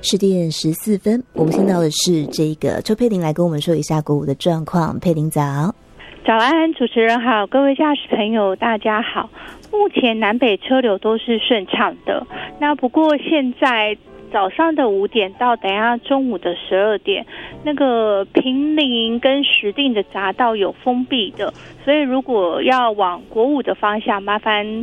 10:14，我们听到的是这个周佩玲来跟我们说一下国五的状况。佩玲早。 早安，主持人好，各位驾驶朋友大家好。目前南北车流都是顺畅的，那不过现在早上的5点到等一下中午的12点，那个坪林跟石碇的匝道有封闭的，所以如果要往国五的方向，麻烦